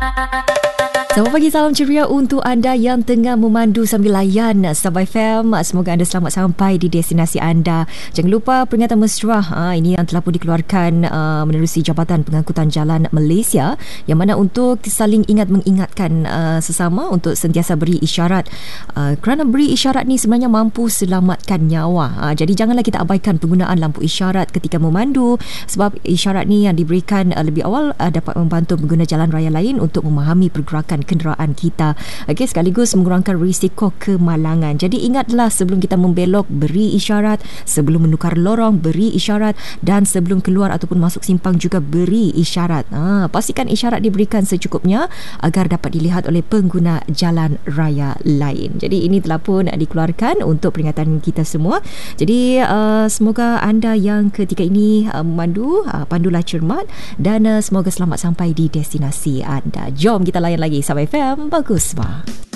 Selamat pagi, salam ceria untuk anda yang tengah memandu sambil layan Sabah FM. Semoga anda selamat sampai di destinasi anda. Jangan lupa peringatan mesra ini yang telah pun dikeluarkan menerusi Jabatan Pengangkutan Jalan Malaysia, yang mana untuk saling mengingatkan sesama untuk sentiasa beri isyarat, kerana beri isyarat ni sebenarnya mampu selamatkan nyawa. Jadi janganlah kita abaikan penggunaan lampu isyarat ketika memandu, sebab isyarat ni yang diberikan lebih awal dapat membantu pengguna jalan raya lain untuk memahami pergerakan kenderaan kita, sekaligus mengurangkan risiko kemalangan. Jadi ingatlah, sebelum kita membelok beri isyarat, sebelum menukar lorong beri isyarat, dan sebelum keluar ataupun masuk simpang juga beri isyarat. Pastikan isyarat diberikan secukupnya agar dapat dilihat oleh pengguna jalan raya lain. Jadi ini telah pun dikeluarkan untuk peringatan kita semua. Jadi semoga anda yang ketika ini memandu, pandulah cermat, dan semoga selamat sampai di destinasi anda. Jom kita layan lagi Sabah FM Bagus Bah.